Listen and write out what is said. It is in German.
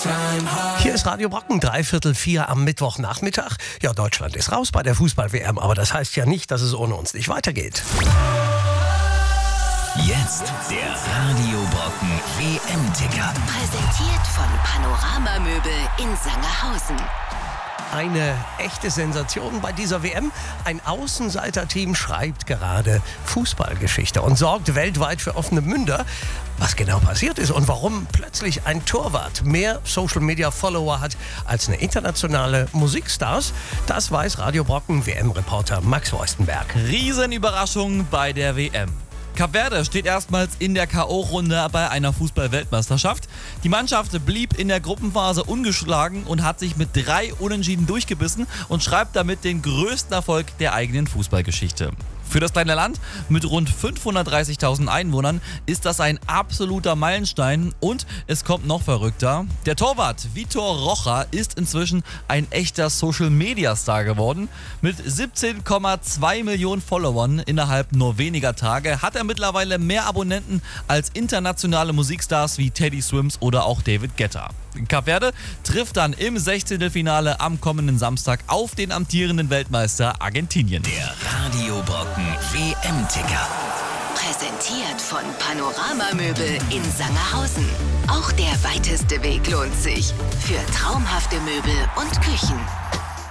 Hier ist Radio Brocken, 3:45 am Mittwochnachmittag. Ja, Deutschland ist raus bei der Fußball-WM, aber das heißt ja nicht, dass es ohne uns nicht weitergeht. Jetzt der Radio Brocken WM-Ticker. Präsentiert von Panorama Möbel in Sangerhausen. Eine echte Sensation bei dieser WM. Ein Außenseiterteam schreibt gerade Fußballgeschichte und sorgt weltweit für offene Münder. Was genau passiert ist und warum plötzlich ein Torwart mehr Social-Media-Follower hat als eine internationale Musikstars, das weiß Radio Brocken WM-Reporter Max Voistenberg. Riesenüberraschung bei der WM. Kap Verde steht erstmals in der K.O.-Runde bei einer Fußball-Weltmeisterschaft. Die Mannschaft blieb in der Gruppenphase ungeschlagen und hat sich mit 3 Unentschieden durchgebissen und schreibt damit den größten Erfolg der eigenen Fußballgeschichte. Für das kleine Land mit rund 530.000 Einwohnern ist das ein absoluter Meilenstein und es kommt noch verrückter. Der Torwart Vitor Rocha ist inzwischen ein echter Social-Media-Star geworden. Mit 17,2 Millionen Followern innerhalb nur weniger Tage hat er mittlerweile mehr Abonnenten als internationale Musikstars wie Teddy Swims oder auch David Guetta. Kap Verde trifft dann im 16. Finale am kommenden Samstag auf den amtierenden Weltmeister Argentinien. Der Radio Brocken WM-Ticker. Präsentiert von Panorama Möbel in Sangerhausen. Auch der weiteste Weg lohnt sich. Für traumhafte Möbel und Küchen.